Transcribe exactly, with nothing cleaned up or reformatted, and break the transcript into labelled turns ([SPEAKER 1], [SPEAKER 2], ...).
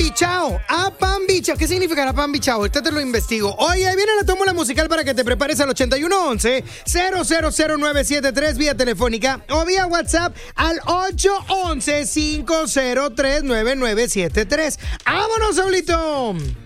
[SPEAKER 1] apambichao, apambichao. ¿Qué significa apambichao? Ahorita te lo investigo. Oye, ahí viene la tómbola musical para que te prepares al ochenta y uno once, cero cero cero nueve siete tres vía telefónica o vía WhatsApp al ocho once, cinco cero tres, nueve nueve siete tres. ¡Vámonos, Saulito!